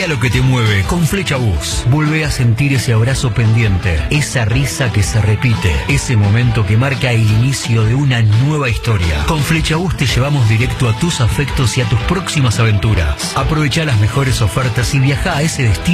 a lo que te mueve con Flecha Bus. Volvé a sentir ese abrazo pendiente, esa risa que se repite, ese momento que marca el inicio de una nueva historia. Con Flecha Bus te llevamos directo a tus afectos y a tus próximas aventuras. Aprovecha las mejores ofertas y viaja a ese destino